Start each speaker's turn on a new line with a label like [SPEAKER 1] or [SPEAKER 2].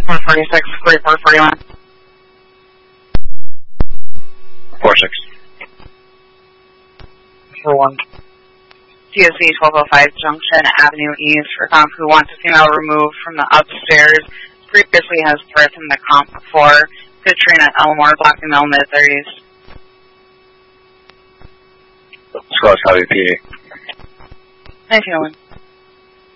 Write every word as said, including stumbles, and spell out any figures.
[SPEAKER 1] four forty-six, forty-four forty-one.
[SPEAKER 2] four six.
[SPEAKER 3] four one.
[SPEAKER 1] T S C twelve oh five Junction Avenue East for comp who wants a female removed from the upstairs. Previously has threatened the comp before. Katrina Elmore, black female, mid thirties.
[SPEAKER 2] Squad copy P A.
[SPEAKER 1] Thank you, Owen.